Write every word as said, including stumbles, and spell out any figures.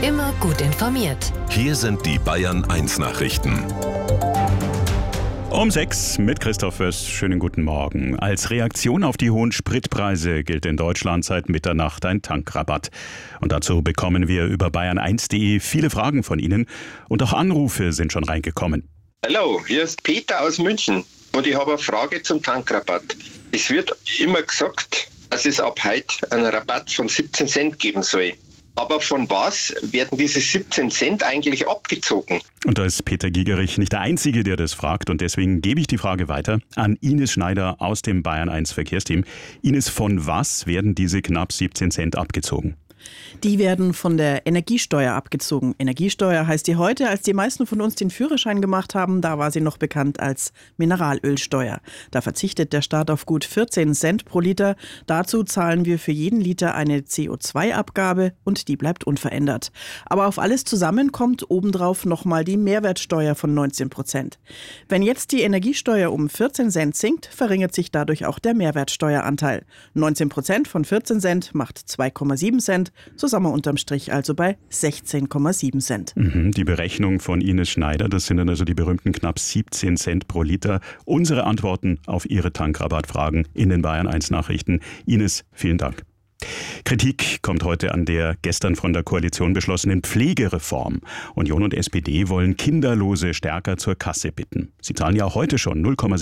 Immer gut informiert. Hier sind die Bayern eins Nachrichten. Um sechs mit Christoph Fürst. Schönen guten Morgen. Als Reaktion auf die hohen Spritpreise gilt in Deutschland seit Mitternacht ein Tankrabatt. Und dazu bekommen wir über bayern eins punkt de viele Fragen von Ihnen. Und auch Anrufe sind schon reingekommen. Hallo, hier ist Peter aus München. Und ich habe eine Frage zum Tankrabatt. Es wird immer gesagt, dass es ab heute einen Rabatt von siebzehn Cent geben soll. Aber von was werden diese siebzehn Cent eigentlich abgezogen? Und da ist Peter Gigerich nicht der Einzige, der das fragt. Und deswegen gebe ich die Frage weiter an Ines Schneider aus dem Bayern eins Verkehrsteam. Ines, von was werden diese knapp siebzehn Cent abgezogen? Die werden von der Energiesteuer abgezogen. Energiesteuer heißt die heute, als die meisten von uns den Führerschein gemacht haben, da war sie noch bekannt als Mineralölsteuer. Da verzichtet der Staat auf gut vierzehn Cent pro Liter. Dazu zahlen wir für jeden Liter eine C O zwei Abgabe und die bleibt unverändert. Aber auf alles zusammen kommt obendrauf nochmal die Mehrwertsteuer von neunzehn Prozent. Wenn jetzt die Energiesteuer um vierzehn Cent sinkt, verringert sich dadurch auch der Mehrwertsteueranteil. neunzehn Prozent von vierzehn Cent macht zwei Komma sieben Cent. So sind wir unterm Strich also bei sechzehn Komma sieben Cent. Mhm, die Berechnung von Ines Schneider, das sind dann also die berühmten knapp siebzehn Cent pro Liter. Unsere Antworten auf Ihre Tankrabattfragen in den Bayern eins Nachrichten. Ines, vielen Dank. Kritik kommt heute an der gestern von der Koalition beschlossenen Pflegereform. Union und S P D wollen Kinderlose stärker zur Kasse bitten. Sie zahlen ja heute schon null Komma